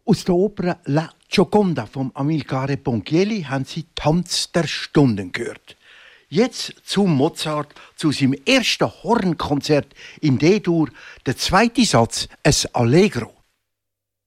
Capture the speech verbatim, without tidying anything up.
Aus der Oper La Gioconda von Amilcare Ponchielli haben Sie Tanz der Stunden gehört. Jetzt zu Mozart, zu seinem ersten Hornkonzert in D-Dur, der zweite Satz, ein Allegro.